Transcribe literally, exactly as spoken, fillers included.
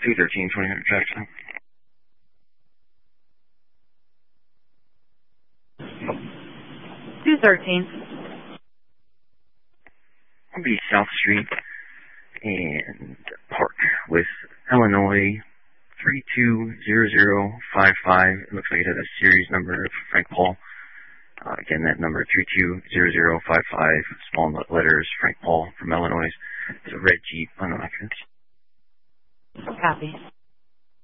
two thirteen, twenty minute drive time. two thirteen. I'll be South Street and Park with Illinois three two zero zero five five. It looks like it has a series number of Frank Paul. Uh, again, that number three two zero zero five five, small letters, Frank Paul from Illinois. It's a red Jeep on the records. Copy.